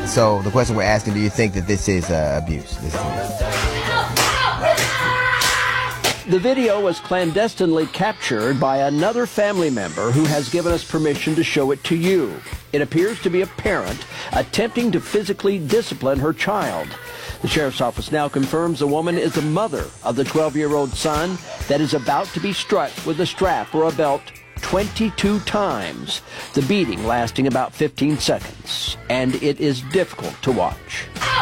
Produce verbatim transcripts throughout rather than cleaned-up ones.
So the question we're asking, do you think that this is uh, abuse? This is abuse? The video was clandestinely captured by another family member who has given us permission to show it to you. It appears to be a parent attempting to physically discipline her child. The sheriff's office now confirms the woman is the mother of the twelve-year-old son that is about to be struck with a strap or a belt twenty-two times, the beating lasting about fifteen seconds. And it is difficult to watch.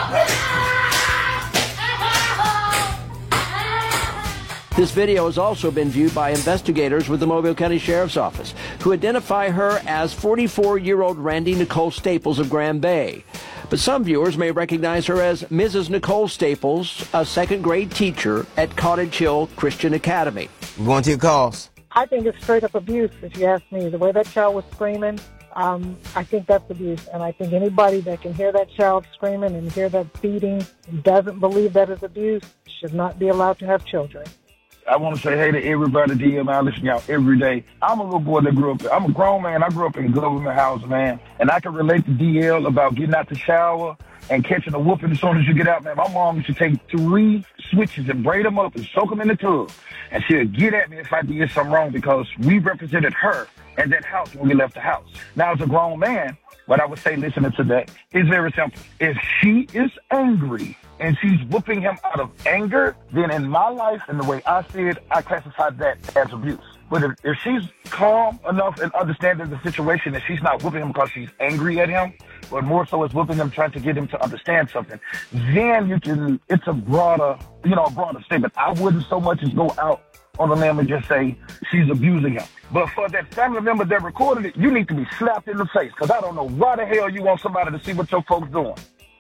This video has also been viewed by investigators with the Mobile County Sheriff's Office, who identify her as forty-four-year-old Randy Nicole Staples of Grand Bay. But some viewers may recognize her as Missus Nicole Staples, a second-grade teacher at Cottage Hill Christian Academy. We're going to your calls. I think it's straight-up abuse, if you ask me. The way that child was screaming, um, I think that's abuse. And I think anybody that can hear that child screaming and hear that beating and doesn't believe that is abuse should not be allowed to have children. I want to say hey to everybody, D M. I listen to y'all every day. I'm a little boy that grew up, I'm a grown man. I grew up in a government house, man. And I can relate to D L about getting out the shower and catching a whooping as soon as you get out, man. My mom used to take three switches and braid them up and soak them in the tub. And she'll get at me if I did something wrong because we represented her in that house when we left the house. Now, as a grown man, what I would say listening to that is very simple. If she is angry and she's whooping him out of anger, then in my life and the way I see it, I classify that as abuse. But if, if she's calm enough and understanding the situation that she's not whooping him because she's angry at him, but more so is whooping him trying to get him to understand something, then you can, it's a broader, you know, a broader statement. I wouldn't so much as go out on the limb and just say she's abusing him. But for that family member that recorded it, you need to be slapped in the face because I don't know why the hell you want somebody to see what your folks doing.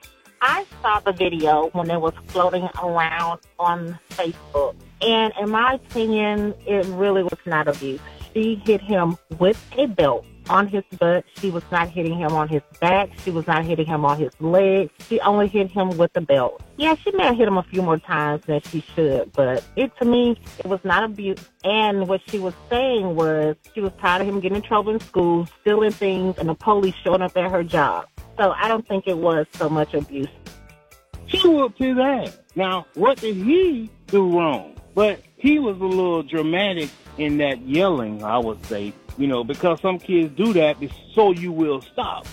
I saw the video when it was floating around on Facebook, and in my opinion, it really was not abuse. She hit him with a belt on his butt. She was not hitting him on his back. She was not hitting him on his legs. She only hit him with the belt. Yeah, she may have hit him a few more times than she should, but it, to me, it was not abuse. And what she was saying was she was tired of him getting in trouble in school, stealing things, and the police showing up at her job. So I don't think it was so much abuse. She whooped his ass. Now, what did he do wrong? But he was a little dramatic in that yelling, I would say. You know, because some kids do that so you will stop.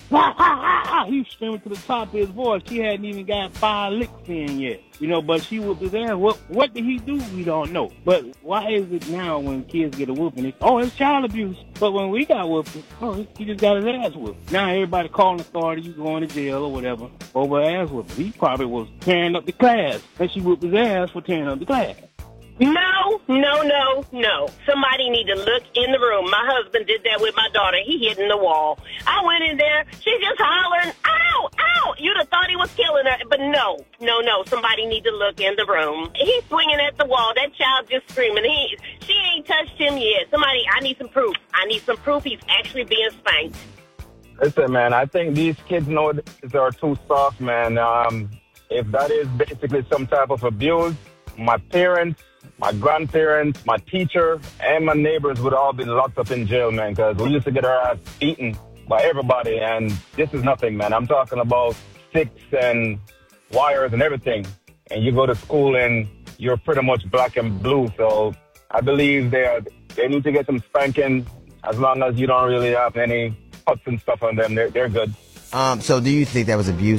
He was screaming to the top of his voice. She hadn't even got five licks in yet. You know, but she whooped his ass. What what did he do? We don't know. But why is it now when kids get a whooping, it's, oh, it's child abuse. But when we got whooped, oh, he just got his ass whooped. Now everybody calling authority, you going to jail or whatever over ass whooping. He probably was tearing up the class. And she whooped his ass for tearing up the class. No, no, no, no. Somebody need to look in the room. My husband did that with my daughter. He hit in the wall. I went in there. She just hollering, ow, ow. You'd have thought he was killing her. But no, no, no. Somebody need to look in the room. He's swinging at the wall. That child just screaming. He, she ain't touched him yet. Somebody, I need some proof. I need some proof he's actually being spanked. Listen, man, I think these kids nowadays are too soft, man. Um, if that is basically some type of abuse, my parents, my grandparents, my teacher, and my neighbors would all be locked up in jail, man, because we used to get our ass beaten by everybody, and this is nothing, man. I'm talking about sticks and wires and everything, and you go to school and you're pretty much black and blue, so I believe they are, they need to get some spanking. As long as you don't really have any cuts and stuff on them, they're, they're good. Um, so do you think that was abuse?